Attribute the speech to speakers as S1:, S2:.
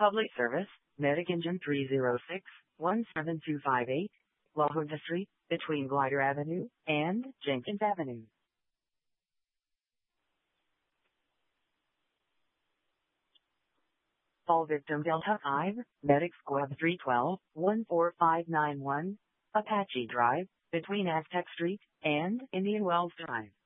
S1: Public service, Medic Engine 306-17258, La Junta Street, between Glider Avenue and Jenkins Avenue. Call victim Delta 5, Medic Squad 312-14591, Apache Drive, between Aztec Street and Indian Wells Drive.